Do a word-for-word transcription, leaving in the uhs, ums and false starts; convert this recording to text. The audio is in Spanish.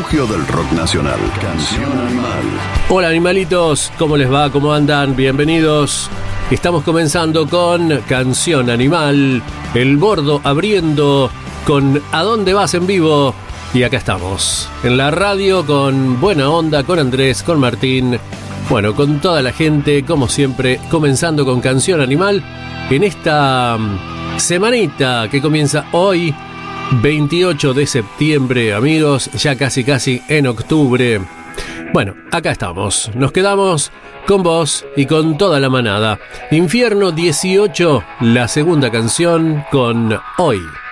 refugio del rock nacional. Canción Animal. Hola animalitos, ¿cómo les va? ¿Cómo andan? Bienvenidos. Estamos comenzando con Canción Animal, El Bordo abriendo con ¿A dónde vas en vivo? Y acá estamos, en la radio con buena onda, con Andrés, con Martín, bueno, con toda la gente, como siempre, comenzando con Canción Animal, en esta semanita que comienza hoy, veintiocho de septiembre, amigos, ya casi casi en octubre. Bueno, acá estamos, nos quedamos con vos y con toda la manada. Infierno dieciocho, la segunda canción con Hoy.